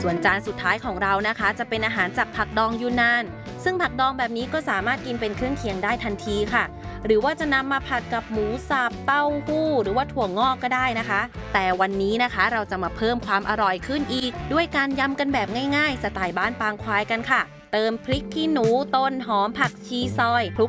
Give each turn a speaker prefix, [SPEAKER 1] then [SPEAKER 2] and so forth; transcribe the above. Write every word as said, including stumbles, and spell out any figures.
[SPEAKER 1] ส่วนจานสุดท้ายของเรานะคะจะเป็นอาหารจากผักดองยูนนานซึ่งผักดองแบบนี้ก็สามารถกินเป็นเครื่องเคียงได้ทันทีค่ะหรือว่าจะนำมาผัดกับหมูสับเต้าหู้หรือว่าถั่วงอกก็ได้นะคะแต่วันนี้นะคะเราจะมาเพิ่มความอร่อยขึ้นอีกด้วยการยำกันแบบง่ายๆสไตล์บ้านปางควายกันค่ะเติมพริกขี้หนูต้นหอมผักชีซอยคลุก